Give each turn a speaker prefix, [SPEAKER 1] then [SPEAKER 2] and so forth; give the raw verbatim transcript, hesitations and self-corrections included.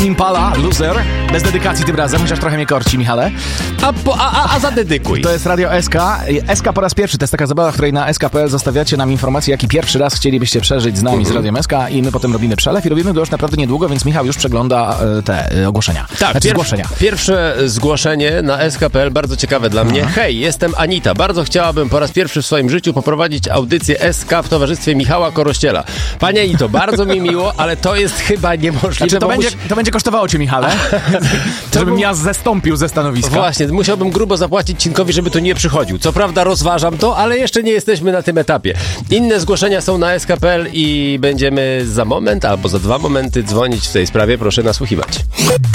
[SPEAKER 1] Impala, Loser, bez dedykacji tym razem, chociaż trochę mnie korci, Michale.
[SPEAKER 2] A, po, a, a, a zadedykuj.
[SPEAKER 1] To jest Radio S K. S K po raz pierwszy, to jest taka zabawa, w której na S K kropka P L zostawiacie nam informacje, jaki pierwszy raz chcielibyście przeżyć z nami, uh-huh. z Radiem S K i my potem robimy przelew i robimy go już naprawdę niedługo, więc Michał już przegląda e, te e, ogłoszenia.
[SPEAKER 2] Tak,
[SPEAKER 1] znaczy
[SPEAKER 2] pier-
[SPEAKER 1] zgłoszenia.
[SPEAKER 2] Pierwsze zgłoszenie na S K kropka P L, bardzo ciekawe dla mnie. Uh-huh. Hej, jestem Anita. Bardzo chciałabym po raz pierwszy w swoim życiu poprowadzić audycję S K w towarzystwie Michała Korościela. Panie Anito, bardzo mi miło, ale to jest chyba niemożliwe.
[SPEAKER 1] Znaczy, to, będzie,
[SPEAKER 2] musi...
[SPEAKER 1] to będzie kosztowało cię, Michale, żebym ja zestąpił ze stanowiska.
[SPEAKER 2] Właśnie, musiałbym grubo zapłacić Cinkowi, żeby tu nie przychodził. Co prawda rozważam to, ale jeszcze nie jesteśmy na tym etapie. Inne zgłoszenia są na S K kropka P L i będziemy za moment albo za dwa momenty dzwonić w tej sprawie. Proszę nasłuchiwać.